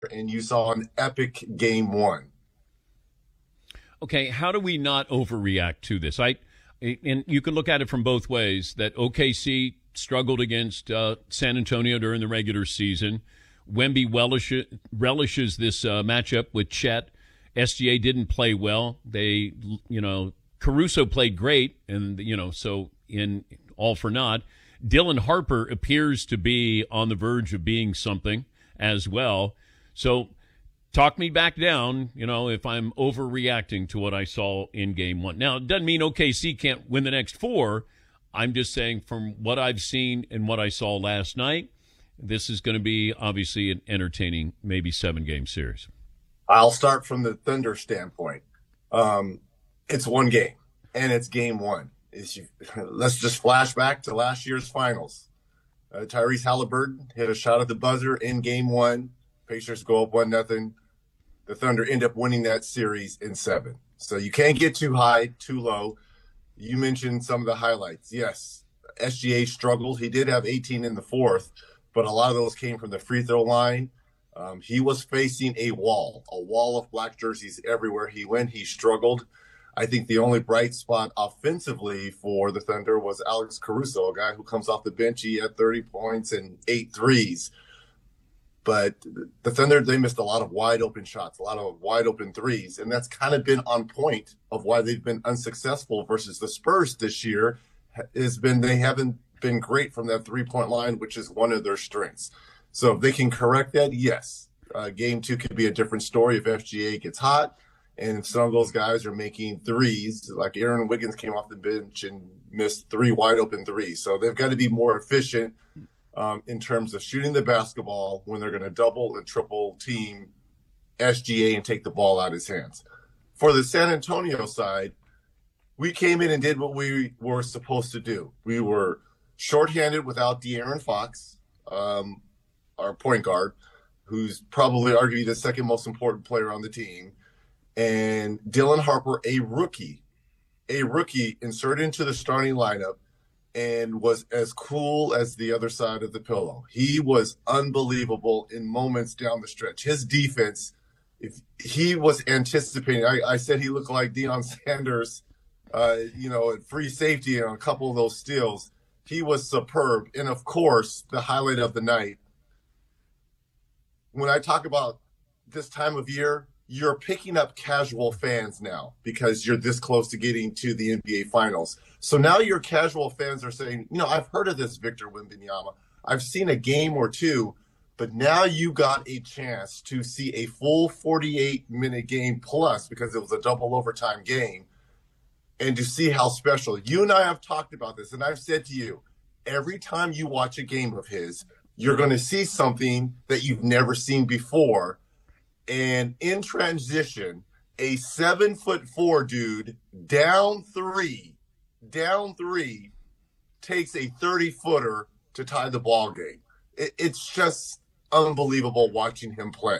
and you saw an epic game one. Okay, how do we not overreact to this? And you can look at it from both ways. That OKC struggled against San Antonio during the regular season. Wemby relishes this matchup with Chet. SGA didn't play well. Caruso played great, and so in all for naught. Dylan Harper appears to be on the verge of being something as well. So talk me back down, if I'm overreacting to what I saw in game one. Now, it doesn't mean OKC can't win the next four. I'm just saying from what I've seen and what I saw last night, this is going to be obviously an entertaining, maybe 7-game series. I'll start from the Thunder standpoint. It's one game, and it's game one. Let's just flash back to last year's finals. Tyrese Halliburton hit a shot at the buzzer in game one. Pacers go up 1-0. The Thunder end up winning that series in 7. So you can't get too high, too low. You mentioned some of the highlights. Yes, SGA struggled. He did have 18 in the fourth, but a lot of those came from the free throw line. He was facing a wall of black jerseys everywhere he went. He struggled. I think the only bright spot offensively for the Thunder was Alex Caruso, a guy who comes off the bench. He had 30 points and 8 threes. But the Thunder, they missed a lot of wide open shots, a lot of wide open threes. And that's kind of been on point of why they've been unsuccessful versus the Spurs this year has been they haven't been great from that 3-point line, which is one of their strengths. So if they can correct that, yes, game 2 could be a different story if FGA gets hot. And some of those guys are making threes, like Aaron Wiggins came off the bench and missed 3 wide open threes. So they've got to be more efficient in terms of shooting the basketball when they're going to double and triple team SGA and take the ball out of his hands. For the San Antonio side, we came in and did what we were supposed to do. We were shorthanded without De'Aaron Fox, our point guard, who's probably arguably the second most important player on the team. And Dylan Harper, a rookie inserted into the starting lineup and was as cool as the other side of the pillow. He was unbelievable in moments down the stretch. His defense, if he was anticipating, I said he looked like Deion Sanders, at free safety and a couple of those steals. He was superb. And of course, the highlight of the night, when I talk about this time of year, you're picking up casual fans now because you're this close to getting to the NBA Finals. So now your casual fans are saying, I've heard of this Victor Wembanyama. I've seen a game or two, but now you got a chance to see a full 48-minute game plus because it was a double overtime game and to see how special. You and I have talked about this, and I've said to you, every time you watch a game of his, you're going to see something that you've never seen before. And in transition, a 7'4" dude down three, takes a 30-footer to tie the ball game. It's just unbelievable watching him play.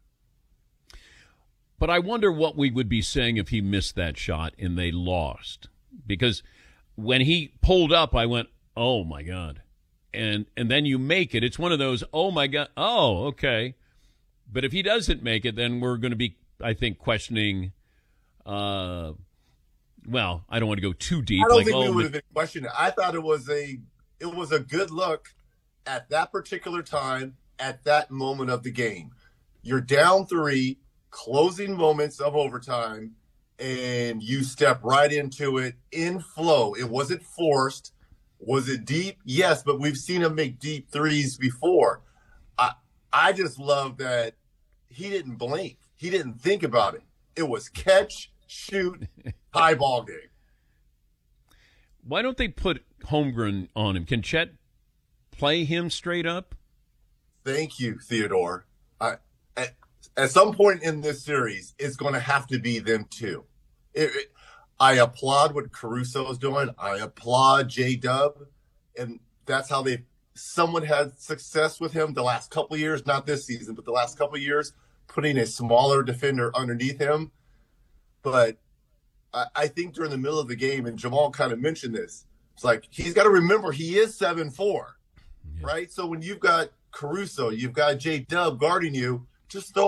But I wonder what we would be saying if he missed that shot and they lost. Because when he pulled up, I went, oh, my God. And then you make it. It's one of those, oh, my God, oh, okay. But if he doesn't make it, then we're going to be, I think, questioning. I don't want to go too deep. I don't think we would have been questioning it. I thought it was a good look at that particular time, at that moment of the game. You're down 3, closing moments of overtime, and you step right into it in flow. It wasn't forced. Was it deep? Yes, but we've seen him make deep threes before. I just love that he didn't blink. He didn't think about it. It was catch, shoot, high ball game. Why don't they put Holmgren on him? Can Chet play him straight up? Thank you, Theodore. At some point in this series, it's going to have to be them two. I applaud what Caruso is doing. I applaud J-Dub. And that's how they somewhat had success with him the last couple of years, not this season, but the last couple of years, putting a smaller defender underneath him. But I think during the middle of the game, and Jamal kind of mentioned this, it's like he's got to remember he is 7'4", right? So when you've got Caruso, you've got J-Dub guarding you, just throw